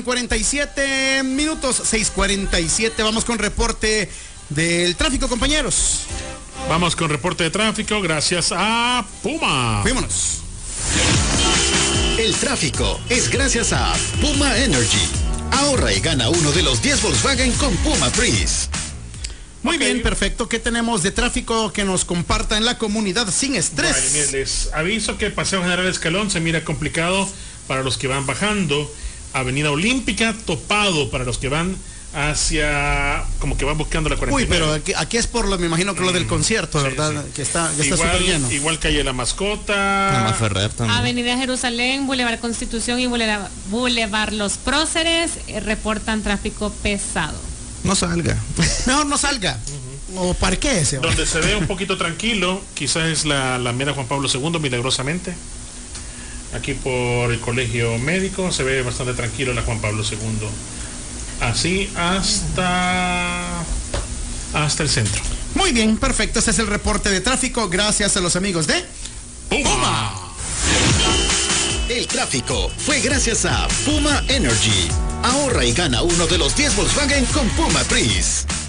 47 minutos, 6:47. Vamos con reporte del tráfico, compañeros. Vamos con reporte de tráfico gracias a Puma. Fuímonos. El tráfico es gracias a Puma Energy. Ahorra y gana uno de los 10 Volkswagen con Puma Freeze. Muy bien, perfecto. ¿Qué tenemos de tráfico que nos comparta en la comunidad sin estrés? Bueno, miren, les aviso que el Paseo General Escalón se mira complicado para los que van bajando. Avenida Olímpica, topado para los que van hacia, como que van buscando la 49. Uy, pero aquí es por lo, me imagino que lo del concierto, sí, ¿verdad? Sí. Que está súper lleno. Igual calle La Mascota. Ferrer también. Avenida Jerusalén, Boulevard Constitución y Boulevard Los Próceres reportan tráfico pesado. No salga. Mejor no salga. O parquéese. Donde se ve un poquito tranquilo, quizás es la Alameda Juan Pablo II, milagrosamente. Aquí por el Colegio Médico se ve bastante tranquilo la Juan Pablo II. Así hasta el centro. Muy bien, perfecto. Este es el reporte de tráfico. Gracias a los amigos de Puma. El tráfico fue gracias a Puma Energy. Ahorra y gana uno de los 10 Volkswagen con Puma Freeze.